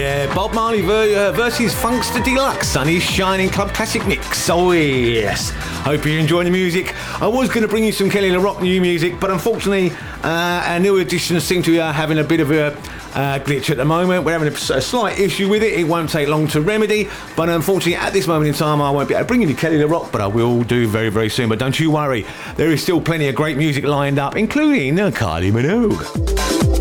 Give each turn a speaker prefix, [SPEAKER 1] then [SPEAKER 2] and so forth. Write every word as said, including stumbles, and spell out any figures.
[SPEAKER 1] Yeah, Bob Marley ver- uh, versus Funkster Deluxe, Sunny Shining Club Classic Mix. Oh yes. Hope you're enjoying the music. I was going to bring you some Kelly LaRock new music, but unfortunately, uh, our new editions seem to be uh, having a bit of a uh, glitch at the moment. We're having a, a slight issue with it. It won't take long to remedy, but unfortunately, at this moment in time, I won't be able to bring you the Kelly LaRock, but I will do very, very soon. But don't you worry, there is still plenty of great music lined up, including uh, Kylie Minogue.